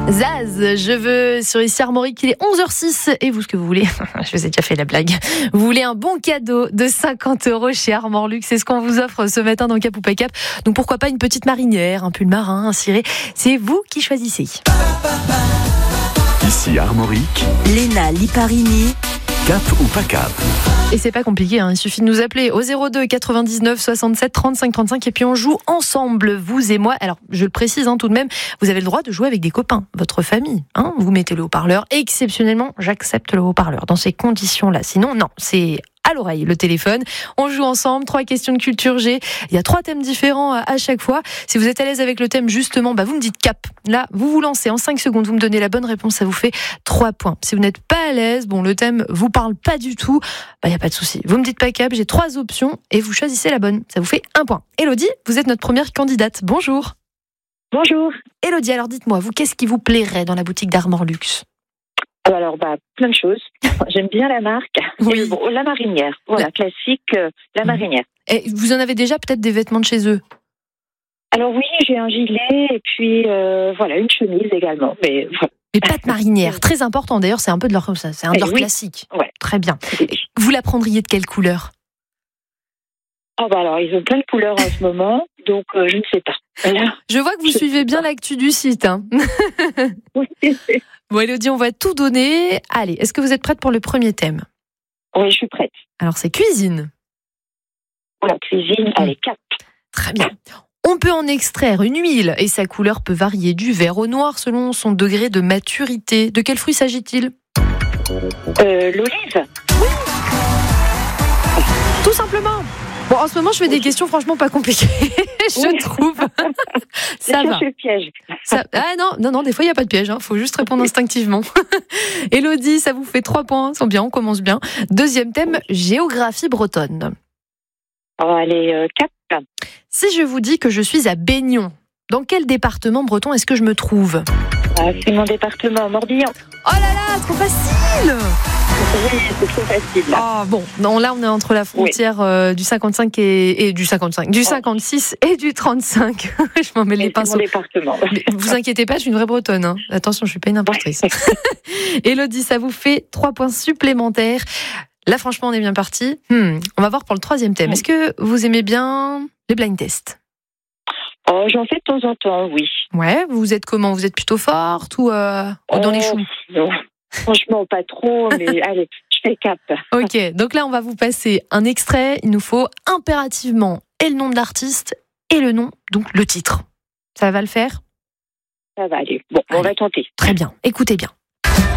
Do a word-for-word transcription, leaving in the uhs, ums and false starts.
Zaz, je veux sur ici Armorique, il est onze heures six et vous ce que vous voulez, je vous ai déjà fait la blague, vous voulez un bon cadeau de cinquante euros chez Armor Luxe, c'est ce qu'on vous offre ce matin dans Cap ou pas Cap, donc pourquoi pas une petite marinière, un pull marin, un ciré, c'est vous qui choisissez. Ici Armorique, Léna Liparini, Cap ou pas Cap. Et c'est pas compliqué, hein. Il suffit de nous appeler au zéro deux quatre-vingt-dix-neuf soixante-sept trente-cinq trente-cinq et puis on joue ensemble, vous et moi. Alors, je le précise hein, tout de même, vous avez le droit de jouer avec des copains, votre famille. Hein. Vous mettez le haut-parleur. Exceptionnellement, j'accepte le haut-parleur dans ces conditions-là. Sinon, non, c'est à l'oreille, le téléphone. On joue ensemble, trois questions de culture G. Il y a trois thèmes différents à chaque fois. Si vous êtes à l'aise avec le thème, justement, bah vous me dites cap. Là, vous vous lancez en cinq secondes, vous me donnez la bonne réponse, ça vous fait trois points. Si vous n'êtes pas à l'aise, bon, le thème vous parle pas du tout, bah, il n'y a pas de souci. Vous me dites pas cap, j'ai trois options et vous choisissez la bonne. Ça vous fait un point. Élodie, vous êtes notre première candidate. Bonjour. Bonjour. Élodie, alors dites-moi, vous, qu'est-ce qui vous plairait dans la boutique d'Armor Luxe ? Alors, bah, plein de choses. J'aime bien la marque. Oui. Et bon, la marinière. Voilà, Ouais. classique, euh, la marinière. Et vous en avez déjà peut-être des vêtements de chez eux ? Alors oui, j'ai un gilet et puis euh, voilà, une chemise également. Mais voilà. Mais pas de marinière, très important. D'ailleurs, c'est un peu de leur, c'est un de Eh leurs oui. classiques. Ouais. Très bien. Vous la prendriez de quelle couleur ? Oh bah alors, ils ont plein de couleurs en ce moment, donc euh, je ne sais pas. Voilà. Je vois que vous Je suivez sais bien pas. l'actu du site. Hein. Bon, Élodie, on va tout donner. Allez, est-ce que vous êtes prête pour le premier thème ? Oui, je suis prête. Alors, c'est cuisine. Pour la cuisine, allez, cap. Très bien. On peut en extraire une huile et sa couleur peut varier du vert au noir selon son degré de maturité. De quel fruit s'agit-il ? Euh, l'olive. Tout simplement. Bon, en ce moment, je fais des questions franchement pas compliquées, je Oui. trouve. Ça Je va. cherche le piège. Ça... Ah non, non, non, des fois, il n'y a pas de piège. Il hein. faut juste répondre instinctivement. Élodie, ça vous fait trois points. C'est bien, on commence bien. Deuxième thème, géographie bretonne. Oh, allez, euh, cap. Si je vous dis que je suis à Baignon, dans quel département breton est-ce que je me trouve ? Ah, c'est mon département, Morbihan. Oh là là, trop facile ! Oui, c'est trop facile là. Oh, bon, non, là on est entre la frontière euh, du cinquante-cinq et, et du cinquante-cinq, du cinquante-six et du trente-cinq. Je m'en mets les Mais c'est pinceaux. mon département. Mais vous inquiétez pas, je suis une vraie bretonne. Hein. Attention, je suis pas une importrice. Élodie, ça vous fait trois points supplémentaires. Là, franchement, on est bien parti. Hmm, on va voir pour le troisième thème. Est-ce que vous aimez bien les blind tests ? Oh, j'en fais de temps en temps, oui. Ouais, vous êtes comment ? Vous êtes plutôt forte ou, euh, ou dans les Oh, choux ? non. Franchement, pas trop, mais allez, je fais cap. Ok, donc là, on va vous passer un extrait. Il nous faut impérativement et le nom de l'artiste et le nom, donc le titre. Ça va le faire ? Ça va aller. Bon, on Allez. va tenter. Très bien, écoutez bien.